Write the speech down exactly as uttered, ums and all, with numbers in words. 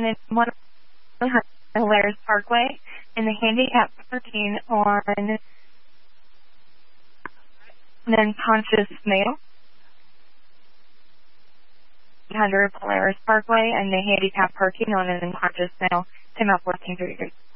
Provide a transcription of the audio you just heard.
accident one Polaris Parkway in the handicap parking on an unconscious male. eight hundred Polaris Parkway and the handicap parking on an unconscious male. ten fourteen thirty-three.